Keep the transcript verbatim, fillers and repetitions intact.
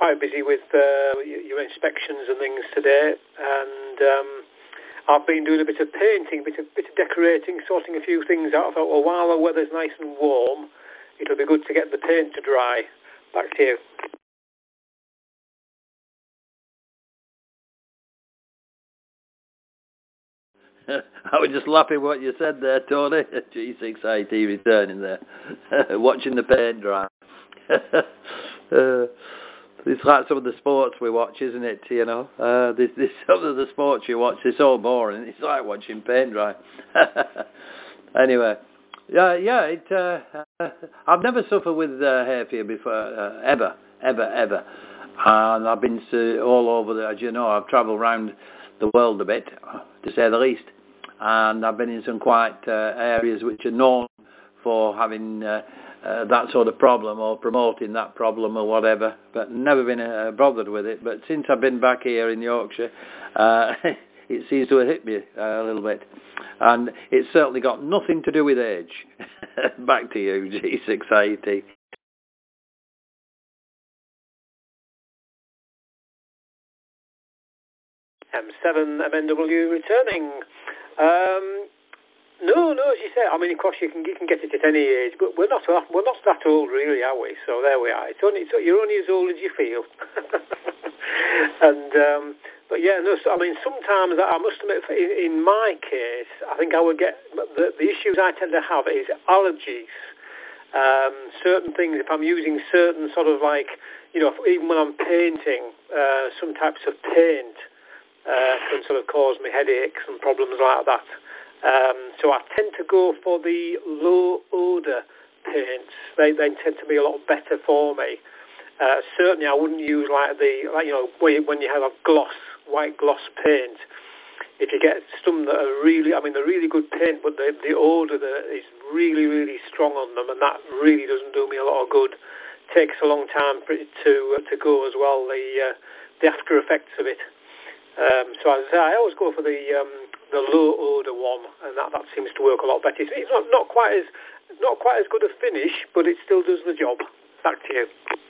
quite busy with uh, your inspections and things today, and um, I've been doing a bit of painting, bit of bit of decorating, sorting a few things out. I thought, well, while the weather's nice and warm, it'll be good to get the paint to dry. Back to you. I was just laughing what you said there, Tony. G six I T returning there, watching the paint dry. uh, it's like some of the sports we watch, isn't it? You know, uh, this, this some of the sports you watch, they're so boring. It's like watching paint dry. Anyway, yeah, yeah. It. Uh, I've never suffered with uh, hay fever before, uh, ever, ever, ever. And I've been to all over the. As you know, I've travelled around the world a bit, to say the least. And I've been in some quite uh, areas which are known for having uh, uh, that sort of problem or promoting that problem or whatever, but never been uh, bothered with it. But since I've been back here in Yorkshire, uh, it seems to have hit me uh, a little bit. And it's certainly got nothing to do with age. Back to you, G six I T. M seven M N W returning. Um, no, no, as you say, I mean, of course, you can you can get it at any age, but we're not we're not that old, really, are we? So there we are. It's only it's, you're only as old as you feel. and um, but yeah, no. So, I mean, sometimes I must admit, in, in my case, I think I would get the, the issues I tend to have is allergies. Um, certain things, if I'm using certain sort of like, you know, even when I'm painting, uh, some types of paint. Uh, can sort of cause me headaches and problems like that. Um, so I tend to go for the low odour paints. They they tend to be a lot better for me. Uh, certainly, I wouldn't use like the like you know when you have a gloss, white gloss paint. If you get some that are really, I mean, they're really good paint, but the the odour that is really really strong on them, and that really doesn't do me a lot of good. Takes a long time for it to uh, to go as well. The uh, the after effects of it. Um, so as I say, I always go for the um, the low odour one, and that, that seems to work a lot better. It's not not quite as not quite as good a finish, but it still does the job. Back to you.